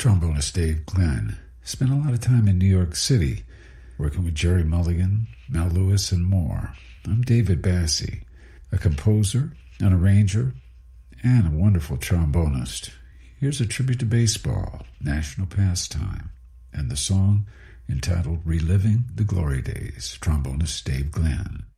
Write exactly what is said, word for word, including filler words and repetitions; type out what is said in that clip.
trombonist Dave Glenn. Spent a lot of time in New York City, working with Jerry Mulligan, Mel Lewis, and more. I'm David Bassi, a composer, an arranger, and a wonderful trombonist. Here's a tribute to baseball, national pastime, and the song entitled Reliving the Glory Days, trombonist Dave Glenn.